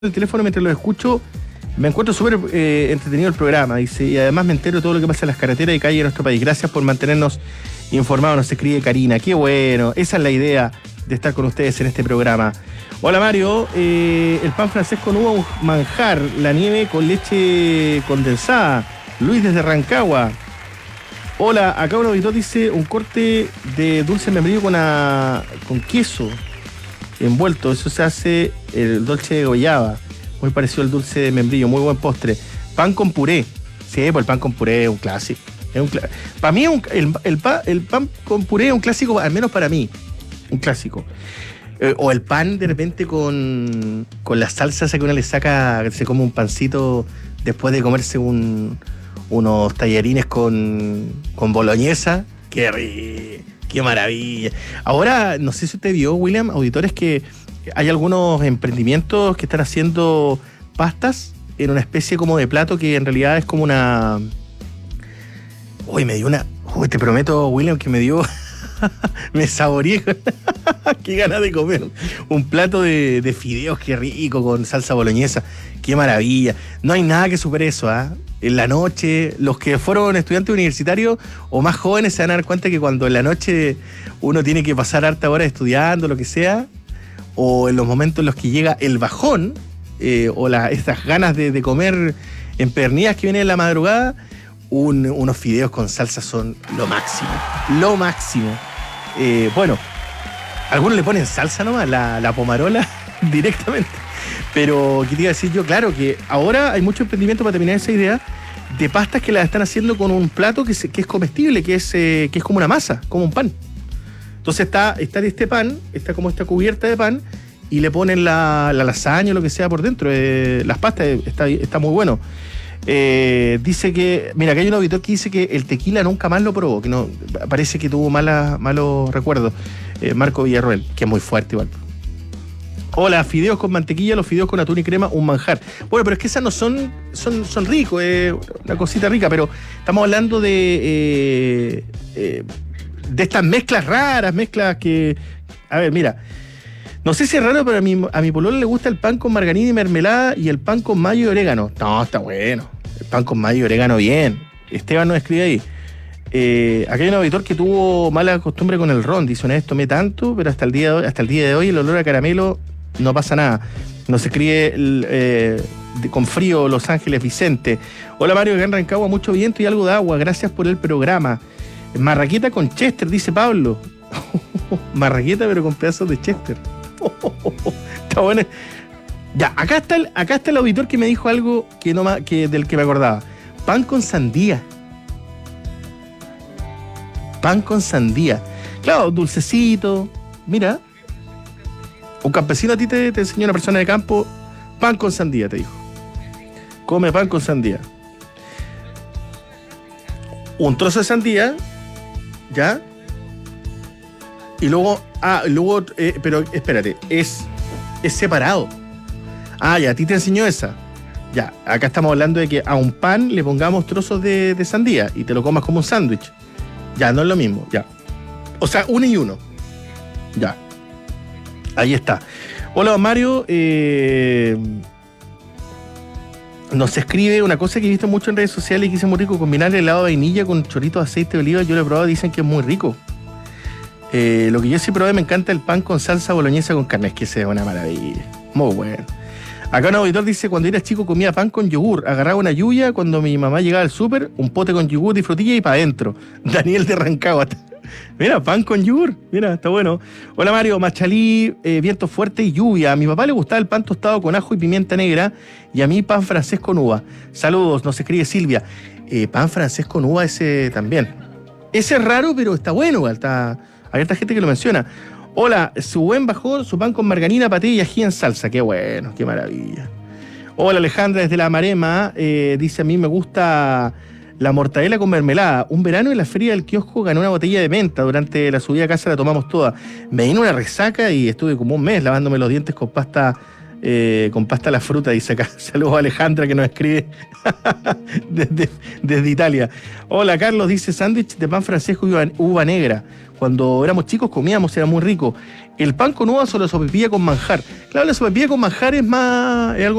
el teléfono mientras lo escucho, me encuentro súper entretenido el programa, dice, y además me entero de todo lo que pasa en las carreteras y calles de nuestro país. Gracias por mantenernos informados, nos escribe Karina. Qué bueno, esa es la idea de estar con ustedes en este programa. Hola Mario, el pan francés con uva, un manjar, la nieve con leche condensada. Luis desde Rancagua. Hola, acá un auditor dice un corte de dulce membrillo con queso envuelto, eso se hace el dulce de guayaba, muy parecido al dulce de membrillo, muy buen postre. Pan con puré, sí, pues el pan con puré es un clásico. Para mí el pan con puré es un clásico, al menos para mí, un clásico. O el pan de repente con la salsa que uno le saca, se come un pancito después de comerse unos tallarines con boloñesa, qué rico. ¡Qué maravilla! Ahora, no sé si usted vio, William, auditores, que hay algunos emprendimientos que están haciendo pastas en una especie como de plato que en realidad es como una... Uy, me dio una... Uy, te prometo, William, que me dio... me saboreé. Qué ganas de comer un plato de fideos, qué rico, con salsa boloñesa. ¡Qué maravilla! No hay nada que supere eso, ¿ah? En la noche, los que fueron estudiantes universitarios o más jóvenes se van a dar cuenta que cuando en la noche uno tiene que pasar harta hora estudiando, lo que sea, o en los momentos en los que llega el bajón, o estas ganas de comer empedernidas que vienen en la madrugada, unos fideos con salsa son lo máximo. Lo máximo. Bueno, algunos le ponen salsa nomás, la pomarola directamente. Pero, ¿qué te iba a decir yo? Claro que ahora hay mucho emprendimiento para terminar esa idea de pastas que las están haciendo con un plato que es comestible, que es como una masa, como un pan. Entonces está este pan, está como esta cubierta de pan, y le ponen la lasaña o lo que sea por dentro. Las pastas, está muy bueno. Dice que, mira, acá hay un auditor que dice que el tequila nunca más lo probó, que no, parece que tuvo malos recuerdos. Marco Villarroel, que es muy fuerte igual. Hola, fideos con mantequilla, los fideos con atún y crema, un manjar. Bueno, pero es que esas no son ricos, una cosita rica, pero estamos hablando de estas mezclas raras, mezclas que... A ver, mira, no sé si es raro, pero a mi pololo le gusta el pan con margarina y mermelada y el pan con mayo y orégano. No, está bueno. El pan con mayo y orégano, bien. Esteban nos escribe ahí. Acá hay un auditor que tuvo mala costumbre con el ron. Dice, una vez tomé tanto, pero hasta el día de hoy el olor a caramelo no pasa nada. Nos escribe con frío Los Ángeles Vicente. Hola Mario, acá en Rancagua mucho viento y algo de agua. Gracias por el programa. Marraqueta con Chester, dice Pablo. Marraqueta pero con pedazos de Chester. Está bueno. Ya, acá está el auditor que me dijo algo del que me acordaba. Pan con sandía. Pan con sandía. Claro, dulcecito. Mira. Un campesino a ti te enseñó, una persona de campo, pan con sandía, te dijo. Come pan con sandía. Un trozo de sandía, ¿ya? Y luego, pero espérate, es separado. Ah, ya, a ti te enseñó esa. Ya, acá estamos hablando de que a un pan le pongamos trozos de sandía y te lo comas como un sándwich. Ya, no es lo mismo, ya. O sea, uno y uno. Ya. Ahí está. Hola Mario, nos escribe una cosa que he visto mucho en redes sociales y que es muy rico, combinar helado de vainilla con chorrito de aceite de oliva. Yo lo he probado, dicen que es muy rico. Lo que yo sí probé, me encanta el pan con salsa boloñesa con carne, es que sea una maravilla. Muy bueno. Acá un auditor dice, cuando era chico comía pan con yogur, agarraba una lluvia, cuando mi mamá llegaba al súper, un pote con yogur y frutilla y para adentro. Daniel de Rancagua. Mira, pan con yogur, mira, está bueno. Hola Mario, Machalí, viento fuerte y lluvia. A mi papá le gustaba el pan tostado con ajo y pimienta negra y a mí pan francés con uva. Saludos, nos escribe Silvia. Pan francés con uva ese también. Ese es raro, pero está bueno, hay harta gente que lo menciona. Hola, su buen bajón, su pan con margarina, paté y ají en salsa. Qué bueno, qué maravilla. Hola Alejandra desde La Marema, dice, a mí me gusta la mortadela con mermelada. Un verano en la feria del kiosco gané una botella de menta. Durante la subida a casa la tomamos toda. Me vino una resaca y estuve como un mes lavándome los dientes con pasta con pasta a la fruta, dice acá. Saludos a Alejandra que nos escribe desde Italia. Hola Carlos, dice sándwich de pan francés con uva negra. Cuando éramos chicos comíamos, era muy rico. El pan con uvas o la sopaipilla con manjar. Claro, la sopaipilla con manjar es algo